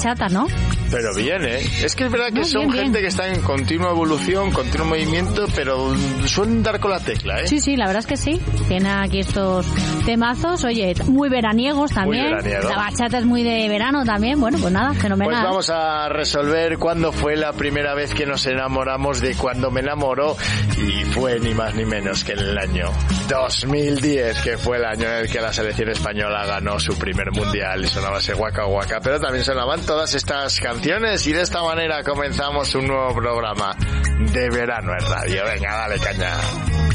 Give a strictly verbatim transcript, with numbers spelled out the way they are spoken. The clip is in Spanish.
bachata, ¿no? Pero bien, ¿eh? Es que es verdad que no, son bien, gente bien. que está en continua evolución, continuo movimiento, pero suelen dar con la tecla, ¿eh? Sí, sí, la verdad es que sí. Tiene aquí estos temazos, oye, muy veraniegos también. Muy veraniego. La bachata es muy de verano también. Bueno, pues nada, fenomenal. Pues vamos a resolver cuándo fue la primera vez que nos enamoramos de Cuando me enamoró, y fue ni más ni menos que en el año dos mil diez, que fue el año en el que la selección española ganó su primer mundial y sonaba ese Waka Waka, pero también sonaban todas estas canciones, y de esta manera comenzamos un nuevo programa de verano en radio. Venga, dale caña.